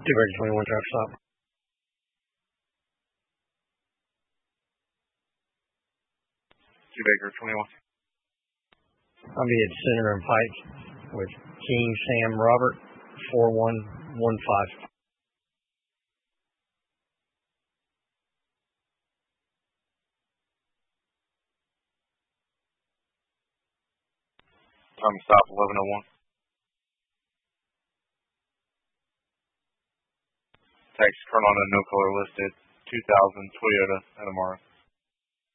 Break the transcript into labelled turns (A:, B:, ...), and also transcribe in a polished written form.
A: Baker 21 truck stop.
B: Baker 21.
A: I'll be at Center and Pike with King Sam Robert 4115.
B: Time to stop 1101. Text Colonel no color listed 2000 Toyota Atamara.